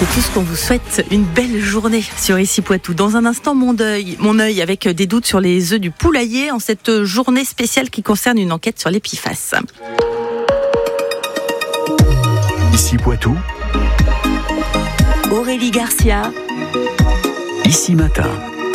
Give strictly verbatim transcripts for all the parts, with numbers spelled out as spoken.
C'est tout ce qu'on vous souhaite. Une belle journée sur Ici Poitou. Dans un instant, mon œil, mon œil avec des doutes sur les œufs du poulailler en cette journée spéciale qui concerne une enquête sur les P F A S. Ici Poitou. Aurélie Garcia. Ici Matin.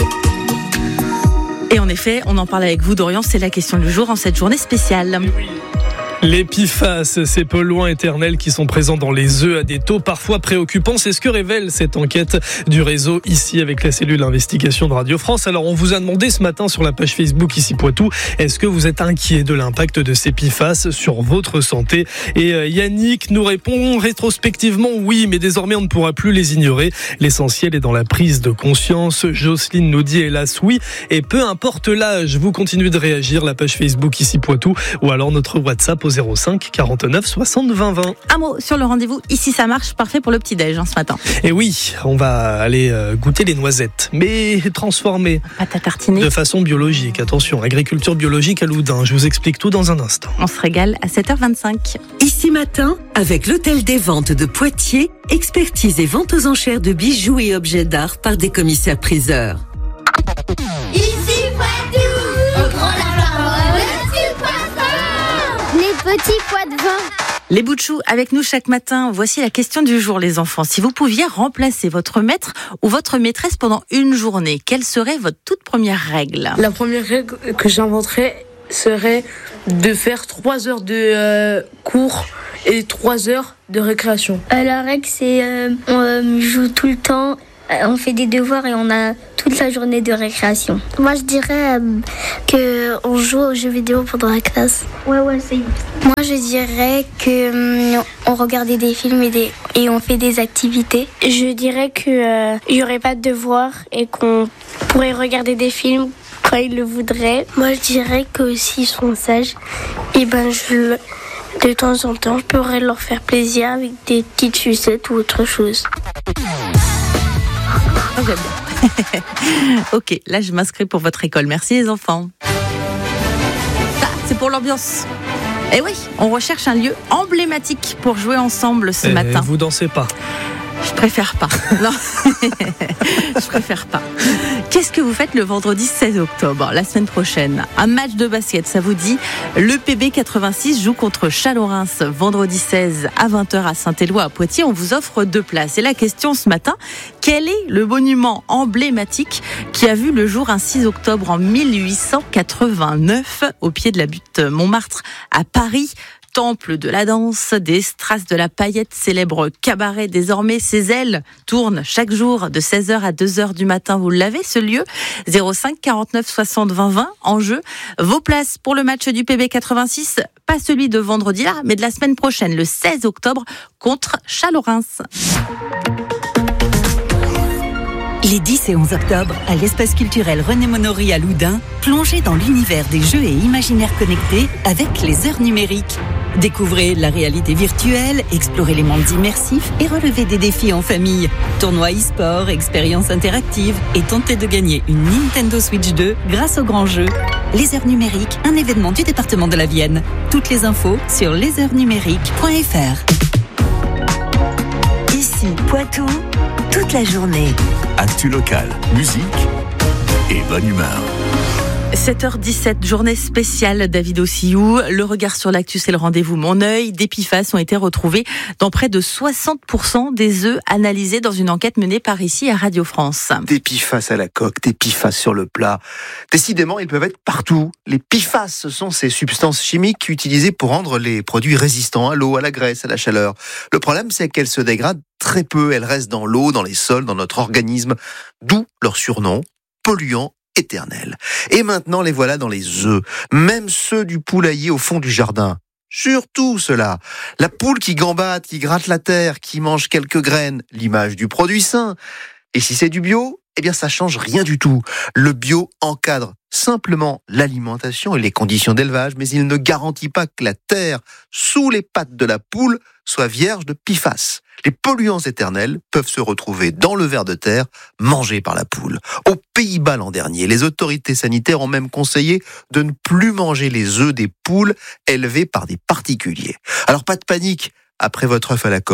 Et en effet, on en parle avec vous, Dorian, c'est la question du jour en cette journée spéciale. Les P F A S, ces polluants éternels qui sont présents dans les œufs à des taux parfois préoccupants. C'est ce que révèle cette enquête du réseau ici avec la cellule investigation de Radio France. Alors on vous a demandé ce matin sur la page Facebook Ici Poitou, est-ce que vous êtes inquiet de l'impact de ces P F A S sur votre santé? Et Yannick nous répond rétrospectivement oui, mais désormais on ne pourra plus les ignorer. L'essentiel est dans la prise de conscience. Jocelyne nous dit hélas oui, et peu importe l'âge, vous continuez de réagir, la page Facebook Ici Poitou ou alors notre WhatsApp au zéro cinq quarante-neuf soixante vingt vingt. Un mot sur le rendez-vous. Ici, ça marche. Parfait pour le petit-déj hein, ce matin. Et oui, on va aller goûter les noisettes, mais transformées. Pâte à tartiner. De façon biologique. Attention, agriculture biologique à Loudun. Je vous explique tout dans un instant. On se régale à sept heures vingt-cinq. Ici Matin, avec l'Hôtel des Ventes de Poitiers, expertise et vente aux enchères de bijoux et objets d'art par des commissaires-priseurs. Ici Poitou, au grand laboratoire, le petit poisson, les petits pois de vin. Les bouts de chou avec nous chaque matin. Voici la question du jour, les enfants. Si vous pouviez remplacer votre maître ou votre maîtresse pendant une journée, quelle serait votre toute première règle? La première règle que j'inventerais serait de faire trois heures de euh, cours et trois heures de récréation. Euh, la règle, c'est euh, on euh, joue tout le temps, euh, on fait des devoirs et on a toute la journée de récréation. Moi, je dirais euh, qu'on joue aux jeux vidéo pendant la classe. Ouais, ouais, c'est... Moi, je dirais qu'on euh, regardait des films et, des, et on fait des activités. Je dirais qu'il euh, n'y aurait pas de devoirs et qu'on pourrait regarder des films quand ils le voudraient. Moi, je dirais que s'ils sont sages, et ben, je, de temps en temps, je pourrais leur faire plaisir avec des petites sucettes ou autre chose. Oh, j'aime bien. Ok, là je m'inscris pour votre école. Merci les enfants. Ça, c'est pour l'ambiance. Et oui, on recherche un lieu emblématique pour jouer ensemble ce Et matin. Vous dansez pas? Je préfère pas. Non, je préfère pas. Qu'est-ce que vous faites le vendredi seize octobre, la semaine prochaine? Un match de basket, ça vous dit? Le P B quatre-vingt-six joue contre Chalorens vendredi seize à vingt heures à Saint-Éloi à Poitiers. On vous offre deux places. Et la question ce matin, quel est le monument emblématique qui a vu le jour un six octobre en mille huit cent quatre-vingt-neuf au pied de la butte Montmartre à Paris? Temple de la danse, des strass de la paillette, célèbre cabaret. Désormais, ses ailes tournent chaque jour de seize heures à deux heures du matin. Vous l'avez, ce lieu? zéro cinq quarante-neuf soixante vingt vingt en jeu. Vos places pour le match du P B quatre-vingt-six, pas celui de vendredi là, mais de la semaine prochaine, le seize octobre, contre Chalorens. Les dix et onze octobre, à l'espace culturel René Monory à Loudun, plongez dans l'univers des jeux et imaginaires connectés avec les heures numériques. Découvrez la réalité virtuelle, explorez les mondes immersifs et relevez des défis en famille. Tournois e-sport, expériences interactives et tentez de gagner une Nintendo Switch deux grâce au grand jeu. Les heures numériques, un événement du département de la Vienne. Toutes les infos sur les heures numériques point f r. Ici Poitou, toute la journée. Actu local, musique et bonne humeur. sept heures dix-sept, journée spéciale David Ossillou. Le regard sur l'actu, c'est le rendez-vous Mon œil. Des P F A S ont été retrouvés dans près de soixante pour cent des œufs analysés dans une enquête menée par ici à Radio France. Des P F A S à la coque, des P F A S sur le plat. Décidément, ils peuvent être partout. Les P F A S, ce sont ces substances chimiques utilisées pour rendre les produits résistants à l'eau, à la graisse, à la chaleur. Le problème, c'est qu'elles se dégradent très peu. Elles restent dans l'eau, dans les sols, dans notre organisme. D'où leur surnom, polluants éternels. Et maintenant, les voilà dans les œufs. Même ceux du poulailler au fond du jardin. Surtout ceux-là. La poule qui gambade, qui gratte la terre, qui mange quelques graines. L'image du produit sain. Et si c'est du bio, eh bien ça change rien du tout. Le bio encadre simplement l'alimentation et les conditions d'élevage, mais il ne garantit pas que la terre sous les pattes de la poule soit vierge de P F A S. Les polluants éternels peuvent se retrouver dans le ver de terre mangé par la poule. Aux Pays-Bas l'an dernier, les autorités sanitaires ont même conseillé de ne plus manger les œufs des poules élevées par des particuliers. Alors pas de panique, après votre œuf à la coque,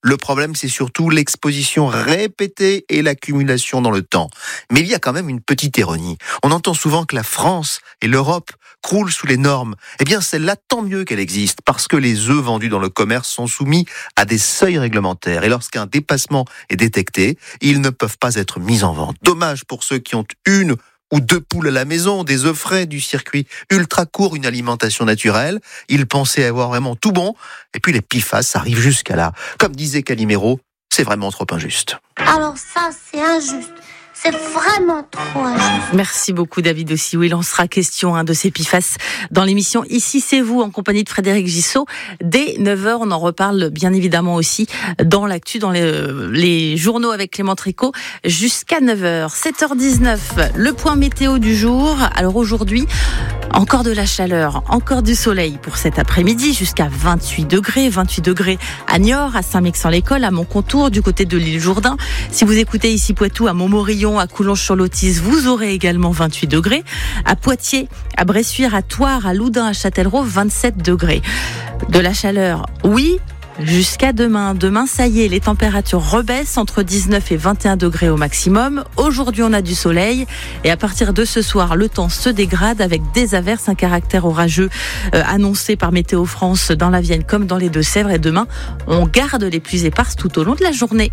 Le problème, c'est surtout l'exposition répétée et l'accumulation dans le temps. Mais il y a quand même une petite ironie. On entend souvent que la France et l'Europe croulent sous les normes. Eh bien, celle-là, tant mieux qu'elle existe, parce que les œufs vendus dans le commerce sont soumis à des seuils réglementaires. Et lorsqu'un dépassement est détecté, ils ne peuvent pas être mis en vente. Dommage pour ceux qui ont une ou deux poules à la maison, des œufs frais, du circuit ultra court, une alimentation naturelle. Ils pensaient avoir vraiment tout bon. Et puis les P F A S arrivent jusqu'à là. Comme disait Calimero, c'est vraiment trop injuste. Alors ça, c'est injuste. C'est vraiment trop injuste. Merci beaucoup David aussi. Oui, il en sera question hein, de ces P F A S dans l'émission Ici c'est vous en compagnie de Frédéric Gissot. Dès neuf heures, on en reparle bien évidemment aussi dans l'actu, dans les, les journaux avec Clément Tricot jusqu'à neuf heures. sept heures dix-neuf, le point météo du jour. Alors aujourd'hui, encore de la chaleur, encore du soleil pour cet après-midi jusqu'à vingt-huit degrés. vingt-huit degrés à Niort, à Saint-Mexan-l'École, à Montcontour, du côté de l'île Jourdain. Si vous écoutez ici Poitou, à Montmorillon, à Coulonges-sur-Lotis, vous aurez également vingt-huit degrés. À Poitiers, à Bressuire, à Thouars, à Loudun, à Châtellerault, vingt-sept degrés. De la chaleur, oui, jusqu'à demain. Demain, ça y est, les températures rebaissent entre dix-neuf et vingt et un degrés au maximum. Aujourd'hui, on a du soleil et à partir de ce soir, le temps se dégrade avec des averses, un caractère orageux euh, annoncé par Météo France dans la Vienne comme dans les Deux-Sèvres. Et demain, on garde les pluies éparses tout au long de la journée.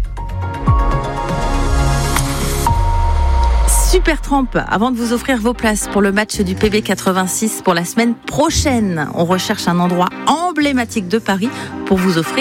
Supertramp, avant de vous offrir vos places pour le match du P B quatre-vingt-six pour la semaine prochaine, on recherche un endroit emblématique de Paris pour vous offrir